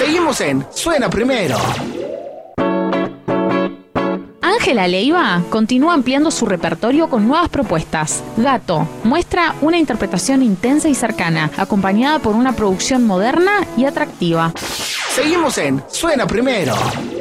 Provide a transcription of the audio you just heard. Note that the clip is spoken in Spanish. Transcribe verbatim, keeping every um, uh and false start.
Seguimos en Suena Primero. Ángela Leiva continúa ampliando su repertorio con nuevas propuestas. Gato muestra una interpretación intensa y cercana, acompañada por una producción moderna y atractiva. Seguimos en Suena Primero.